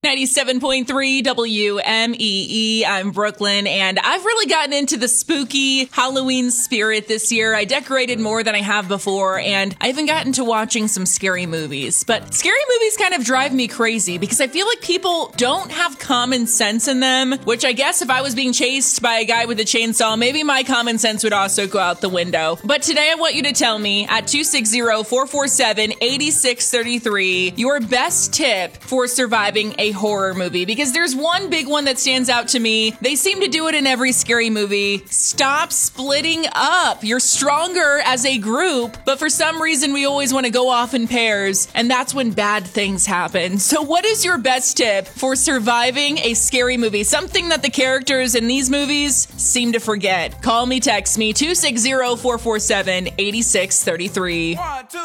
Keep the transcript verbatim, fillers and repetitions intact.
ninety-seven point three W M E E. I'm Brooklyn, and I've really gotten into the spooky Halloween spirit this year. I decorated more than I have before, and I even gotten to watching some scary movies. But scary movies kind of drive me crazy because I feel like people don't have common sense in them, which I guess if I was being chased by a guy with a chainsaw, maybe my common sense would also go out the window. But today I want you to tell me at two six zero, four four seven, eight six three three your best tip for surviving a horror movie, because there's one big one that stands out to me. They seem to do it in every scary movie. Stop splitting up. You're stronger as a group, but for some reason we always want to go off in pairs, and that's when bad things happen. So what is your best tip for surviving a scary movie? Something that the characters in these movies seem to forget. Call me, text me, two six zero, four four seven, eight six three three. One, two.